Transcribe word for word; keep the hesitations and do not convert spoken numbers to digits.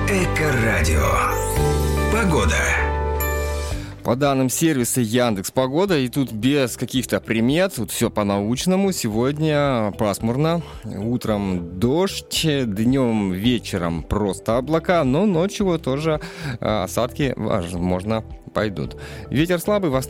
Эко-радио. Погода. По данным сервиса Яндекс.Погода, и тут без каких-то примет, тут все по-научному. Сегодня пасмурно, утром дождь, днем, вечером просто облака, но ночью тоже осадки, возможно, пойдут. Ветер слабый, восточный.